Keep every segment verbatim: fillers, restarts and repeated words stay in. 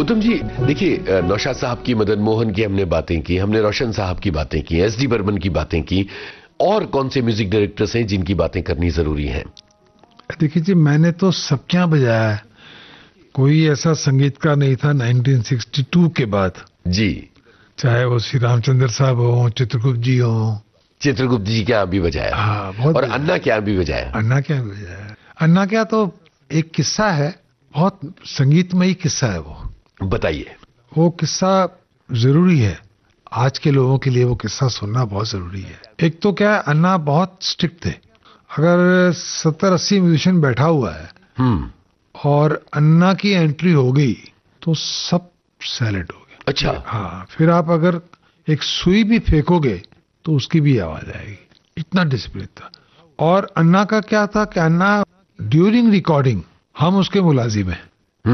उत्तम जी, देखिए, नौशाद साहब की, मदन मोहन की हमने बातें की, हमने रोशन साहब की बातें की, एस डी बर्मन की बातें की, और कौन से म्यूजिक डायरेक्टर्स हैं जिनकी बातें करनी जरूरी हैं? देखिए जी, मैंने तो सबके यहाँ बजाया है, कोई ऐसा संगीतकार नहीं था नाइनटीन सिक्सटी टू के बाद जी। चाहे वो श्री रामचंद्र साहब हो, चित्रगुप्त जी हो। चित्रगुप्त जी क्या भी बजाया? हाँ, बहुत। और अन्ना क्या भी बजाया? अन्ना क्या भी बजाया। अन्ना क्या तो एक किस्सा है, बहुत संगीतमयी किस्सा है वो। बताइए। वो किस्सा जरूरी है, आज के लोगों के लिए वो किस्सा सुनना बहुत जरूरी है। एक तो क्या है, अन्ना बहुत स्ट्रिक्ट थे। अगर सत्तर अस्सी म्यूजिशियन बैठा हुआ है हम्म और अन्ना की एंट्री हो गई तो सब साइलेंट हो गए। अच्छा। हाँ, फिर आप अगर एक सुई भी फेंकोगे तो उसकी भी आवाज आएगी, इतना डिसिप्लिन था। और अन्ना का क्या था कि अन्ना ड्यूरिंग रिकॉर्डिंग हम उसके मुलाजिम हैं,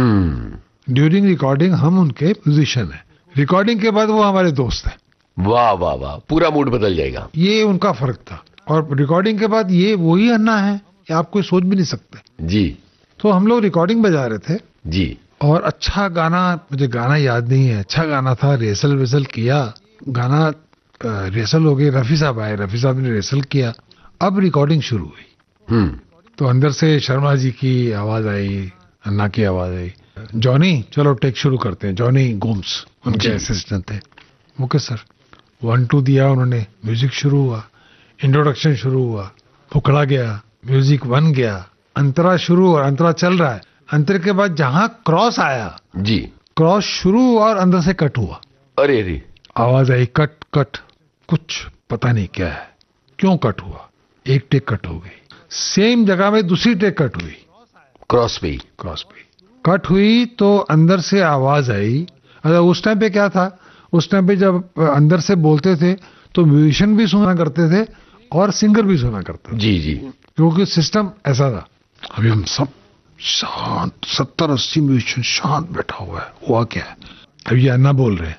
हम्म ड्यूरिंग रिकॉर्डिंग हम उनके म्यूजिशियन हैं, रिकॉर्डिंग के बाद वो हमारे दोस्त हैं। वाह वाह वाह, पूरा मूड बदल जाएगा। ये उनका फर्क था। और रिकॉर्डिंग के बाद ये वही अन्ना है, ये आप कोई सोच भी नहीं सकते जी। तो हम लोग रिकॉर्डिंग बजा रहे थे जी। और अच्छा गाना, मुझे गाना याद नहीं है, अच्छा गाना था, रेसल वेसल किया, गाना रेसल हो गई, रफी साहब आए, रफी साहब ने रेसल किया, अब रिकॉर्डिंग शुरू हुई। हम्म तो अंदर से शर्मा जी की आवाज आई, अन्ना की आवाज आई, जॉनी चलो टेक शुरू करते हैं। जॉनी गोम्स उनके असिस्टेंट थे। ओके सर, वन टू दिया उन्होंने, म्यूजिक शुरू हुआ, इंट्रोडक्शन शुरू हुआ, फुकड़ा गया, म्यूजिक वन गया, अंतरा शुरू और अंतरा चल रहा है। अंतर के बाद जहां क्रॉस आया जी, क्रॉस शुरू हुआ और अंदर से कट हुआ। अरे अरे, आवाज आई कट कट, कुछ पता नहीं क्या है, क्यों कट हुआ। एक टेक कट हो गई, सेम जगह में दूसरी टेक कट हुई, क्रॉस पे क्रॉस पे कट हुई तो अंदर से आवाज आई। अच्छा, उस टाइम पे क्या था, उस टाइम पे जब अंदर से बोलते थे तो म्यूजिशियन भी सुना करते थे और सिंगर भी सुना करते थे। जी जी, क्योंकि सिस्टम ऐसा था। अभी हम सब शांत, सत्तर अस्सी म्यूजिशियन शांत बैठा हुआ है, हुआ क्या है। अब ये अन्ना बोल रहे हैं,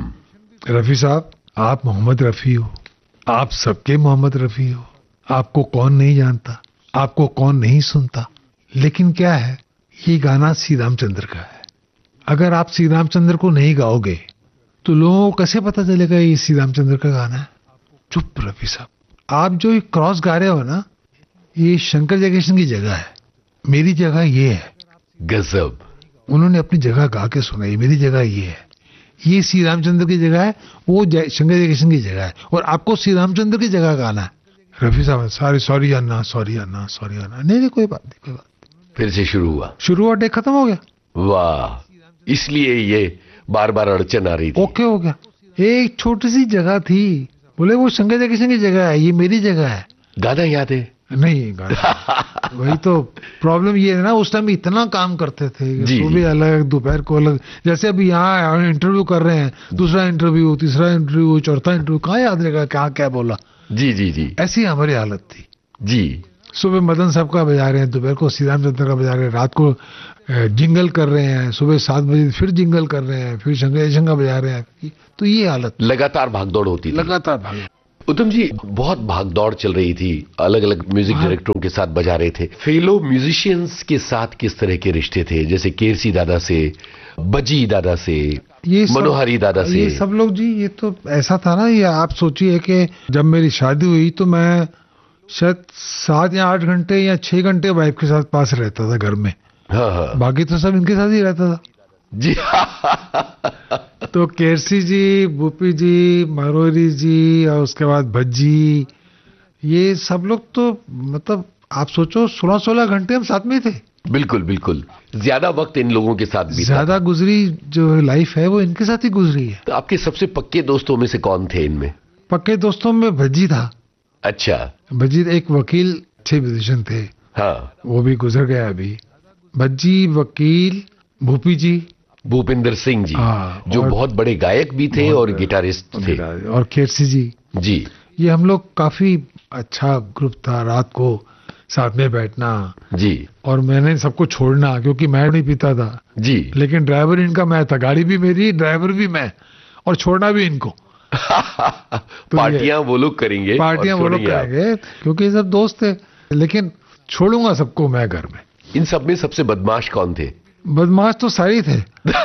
हम्म रफी साहब आप मोहम्मद रफी हो, आप सबके मोहम्मद रफी हो, आपको कौन नहीं जानता, आपको कौन नहीं सुनता। लेकिन क्या है, ये गाना श्री रामचंद्र का है, अगर आप श्री रामचंद्र को नहीं गाओगे तो लोगों को कैसे पता चलेगा ये श्री रामचंद्र का गाना है। चुप रफी साहब, आप जो ये क्रॉस गा रहे हो ना, ये शंकर जयकिशन की जगह है, मेरी जगह ये है। गजब। उन्होंने अपनी जगह गा के सुनाई, मेरी जगह ये है, ये श्री रामचंद्र की जगह है, वो शंकर जयकिशन की जगह है, और आपको श्री रामचंद्र की जगह गाना है। रफी साहब सॉरी सॉरी अन्ना, सॉरी अन्ना, सॉरी अन्ना। नहीं नहीं कोई बात नहीं, कोई बात। फिर से शुरू हुआ, शुरू हुआ, टेक खत्म हो गया। वाह, इसलिए ये बार बार अड़चन आ रही थी। ओके हो गया। एक छोटी सी जगह थी, बोले वो शंकर जयकिशन की जगह है, ये मेरी जगह है। गाना याद है? नहीं गाना वही तो प्रॉब्लम ये है ना, उस टाइम इतना काम करते थे, सुबह अलग, दोपहर को अलग। जैसे अभी यहाँ इंटरव्यू कर रहे हैं, दूसरा इंटरव्यू, तीसरा इंटरव्यू, चौथा इंटरव्यू, कहाँ याद रहेगा क्या क्या बोला। जी जी जी, ऐसी हमारी हालत थी जी। सुबह मदन साहब का बजा रहे हैं, दोपहर को श्री रामचंद्र का बजा रहे हैं, रात को जिंगल कर रहे हैं, सुबह सात बजे फिर जिंगल कर रहे हैं, फिर शंकर जयकिशन का बजा रहे हैं। तो ये हालत, लगातार भागदौड़ होती थी। लगातार भाग। उत्तम जी, बहुत भागदौड़ चल रही थी, अलग अलग म्यूजिक डायरेक्टरों के साथ बजा रहे थे। फेलो म्यूजिशियंस के साथ किस तरह के रिश्ते थे, जैसे केरसी दादा से, बजी दादा से, ये मनोहरी दादा से? ये सब लोग जी, ये तो ऐसा था ना, ये आप सोचिए कि जब मेरी शादी हुई तो मैं शायद सात या आठ घंटे या छह घंटे वाइफ के साथ पास रहता था घर में। हाँ हाँ, बाकी तो सब इनके साथ ही रहता था जी। तो केरसी जी, भूपी जी, मनोहरी जी, और उसके बाद भज्जी, ये सब लोग तो मतलब आप सोचो सोलह सोलह घंटे हम साथ में थे। बिल्कुल बिल्कुल, ज्यादा वक्त इन लोगों के साथ बीता। ज्यादा गुजरी जो लाइफ है वो इनके साथ ही गुजरी है। तो आपके सबसे पक्के दोस्तों में से कौन थे इनमें? पक्के दोस्तों में भज्जी था। अच्छा। भज्जी एक वकील थे, म्यूजिशियन थे। हाँ, वो भी गुजर गया अभी। भज्जी, वकील, भूपी जी, भूपिंदर सिंह जी, हाँ, जो बहुत बड़े गायक भी थे और गिटारिस्ट थे। और केरसी जी जी। ये हम लोग काफी अच्छा ग्रुप था, रात को साथ में बैठना जी। और मैंने सबको छोड़ना, क्योंकि मैं नहीं पीता था जी, लेकिन ड्राइवर इनका मैं था, गाड़ी भी मेरी, ड्राइवर भी मैं, और छोड़ना भी इनको। तो पार्टियां वो लोग करेंगे, पार्टियां वो लोग करेंगे, क्योंकि ये सब दोस्त थे, लेकिन छोड़ूंगा सबको मैं घर में। इन सब में सबसे बदमाश कौन थे? बदमाश तो सारे थे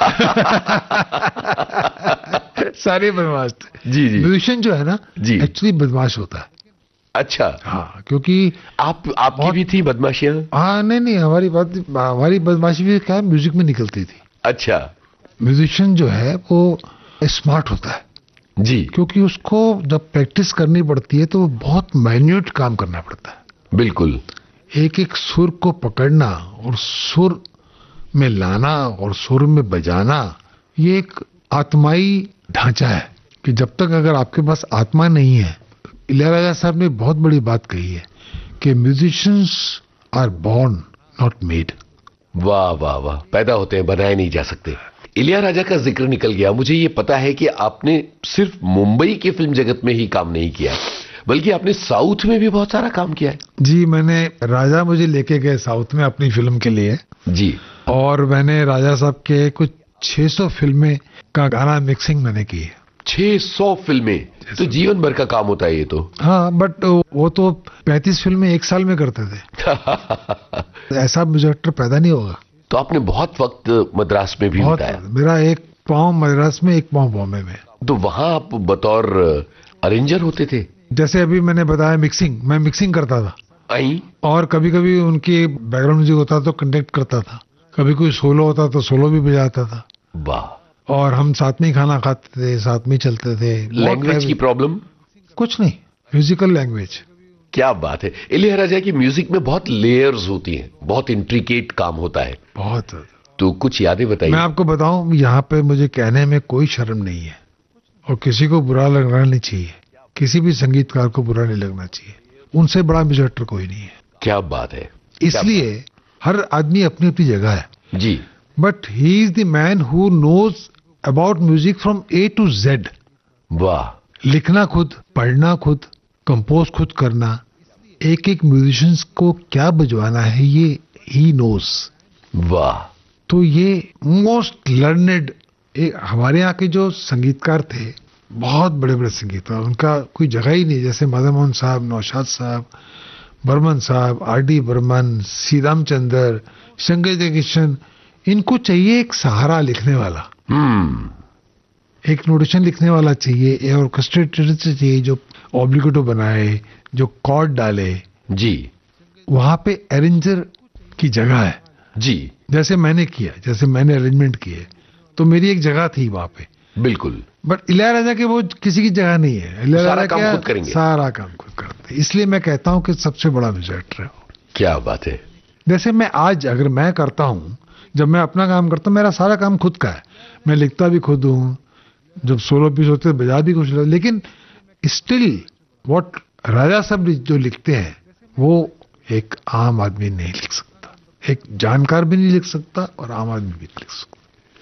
सारे बदमाश थे। जी जी। म्यूजिशियन जो है ना जी एक्चुअली बदमाश होता है। अच्छा। हाँ, क्योंकि आप आपकी भी थी बदमाशियां? हाँ नहीं नहीं, हमारी बात हमारी बदमाशी भी क्या म्यूजिक में निकलती थी। अच्छा। म्यूजिशियन जो है वो स्मार्ट होता है जी, क्योंकि उसको जब प्रैक्टिस करनी पड़ती है तो बहुत माइन्यूट काम करना पड़ता है। बिल्कुल। एक एक सुर को पकड़ना और सुर में लाना और सुर में बजाना, ये एक आत्माई ढांचा है कि जब तक अगर आपके पास आत्मा नहीं है, इलैयाराजा साहब ने बहुत बड़ी बात कही है कि musicians are born not made. वाह वाह वाह, पैदा होते हैं, बनाए नहीं जा सकते। इलैयाराजा का जिक्र निकल गया। मुझे ये पता है कि आपने सिर्फ मुंबई के फिल्म जगत में ही काम नहीं किया, बल्कि आपने साउथ में भी बहुत सारा काम किया है। जी, मैंने राजा मुझे लेके गए साउथ में अपनी फिल्म के लिए जी, और मैंने राजा साहब के कुछ छह सौ फिल्में का गाना मिक्सिंग मैंने की है। छह सौ फिल्में तो जीवन भर का काम होता है ये तो। हाँ, बट वो तो पैंतीस फिल्में एक साल में करते थे ऐसा म्यूजिक पैदा नहीं होगा। तो आपने बहुत वक्त मद्रास में भी बिताया। मेरा एक पाँव मद्रास में, एक पाँव बॉम्बे में। तो वहां आप बतौर अरेंजर होते थे? जैसे अभी मैंने बताया मिक्सिंग, मैं मिक्सिंग करता था। आई। और कभी कभी उनकी बैकग्राउंड म्यूजिक होता तो कंडक्ट करता था, कभी कोई सोलो होता तो सोलो भी बजाता था। वाह। और हम साथ में खाना खाते थे, साथ में चलते थे। लैंग्वेज की प्रॉब्लम? कुछ नहीं, म्यूजिकल लैंग्वेज। क्या बात है। इलैयाराजा की म्यूजिक में बहुत लेयर्स होती हैं, बहुत इंट्रिकेट काम होता है। बहुत। तो कुछ यादें बताइए। मैं आपको बताऊं, यहाँ पे मुझे कहने में कोई शर्म नहीं है और किसी को बुरा लगना नहीं चाहिए, किसी भी संगीतकार को बुरा नहीं लगना चाहिए। उनसे बड़ा म्यूजिक कोई नहीं है। क्या बात है। इसलिए हर आदमी अपनी अपनी जगह है जी, but he is the man who knows about music from A to Z. वाह। लिखना खुद, पढ़ना खुद, कंपोज खुद करना, एक एक म्यूजिशियंस को क्या बजवाना है ये ही नोज। वाह। तो ये मोस्ट लर्नेड, हमारे यहाँ के जो संगीतकार थे बहुत बड़े बड़े संगीतकार, उनका कोई जगह ही नहीं। जैसे मदन मोहन साहब, नौशाद साहब, बर्मन साहब, आर डी बर्मन, श्रीराम चंद्र, शंकर जयकिशन, इनको चाहिए एक सहारा लिखने वाला। हम्म एक नोटेशन लिखने वाला चाहिए, एक ऑर्केस्ट्रेटर चाहिए जो ऑब्लिगेटो बनाए, जो कॉर्ड डाले। जी। वहां पे अरेंजर की जगह है। जी। जैसे मैंने किया, जैसे मैंने अरेंजमेंट किए, तो मेरी एक जगह थी वहां पे। बिल्कुल। बट इलैयाराजा के वो किसी की जगह नहीं है। इलैयाराजा सारा काम खुद करेंगे। सारा काम खुद करते, इसलिए मैं कहता हूँ कि सबसे बड़ा म्यूजिक है। क्या बात है। जैसे मैं आज अगर मैं करता हूँ, जब मैं अपना काम करता हूँ, मेरा सारा काम खुद का है। मैं लिखता भी खुद हूँ, जब सोलो पीस होते हैं बजा भी कुछ, लेकिन स्टिल व्हाट राजा साहब जो लिखते हैं वो एक आम आदमी नहीं लिख सकता, एक जानकार भी नहीं लिख सकता और आम आदमी भी नहीं लिख सकता।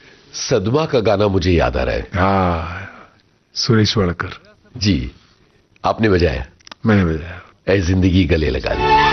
सदमा का गाना मुझे याद आ रहा है। हाँ, सुरेश वाडकर जी। आपने बजाया? मैंने बजाया। ऐ जिंदगी गले लगा ली।